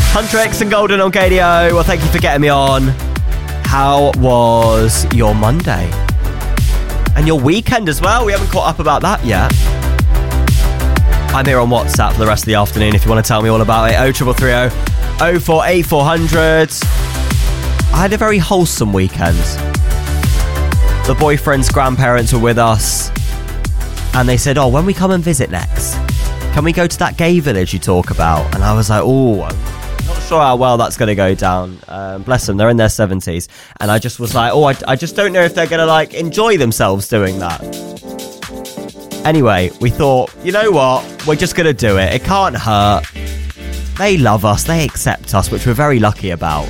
Hunter X and Golden on KDO. Well, thank you for getting me on. How was your Monday? And your weekend as well? We haven't caught up about that yet. I'm here on WhatsApp for the rest of the afternoon if you want to tell me all about it. 0330 048400. I had a very wholesome weekend. The boyfriend's grandparents were with us and they said, when we come and visit next, can we go to that gay village you talk about? And I was like, I'm not sure how well that's going to go down. Bless them, they're in their 70s. And I just was like, I just don't know if they're going to enjoy themselves doing that. Anyway, we thought, you know what? We're just going to do it. It can't hurt. They love us. They accept us, which we're very lucky about.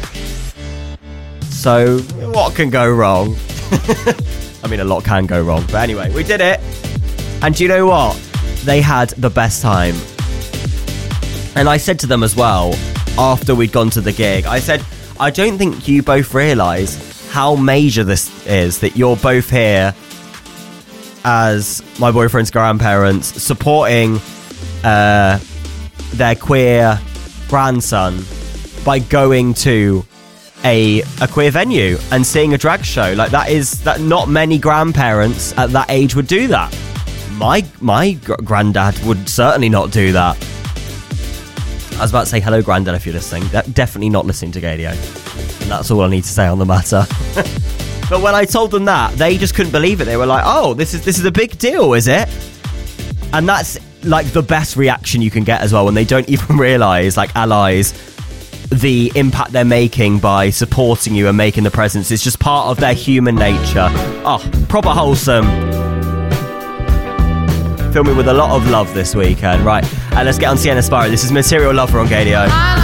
So, what can go wrong? I mean, a lot can go wrong. But anyway, we did it. And do you know what? They had the best time. And I said to them as well, after we'd gone to the gig, I said, I don't think you both realise how major this is, that you're both here as my boyfriend's grandparents supporting their queer grandson by going to a queer venue and seeing a drag show. That not many grandparents at that age would do that. My granddad would certainly not do that. I was about to say hello, granddad, if you're listening. Definitely not listening to KDO. And that's all I need to say on the matter. But when I told them that, they just couldn't believe it. They were like, this is a big deal, is it? And that's the best reaction you can get as well, when they don't even realise, allies, the impact they're making by supporting you and making the presence. It's just part of their human nature. Proper wholesome. Fill me with a lot of love this weekend. Right, let's get on Sienna Spiro. This is Material Lover on KDO.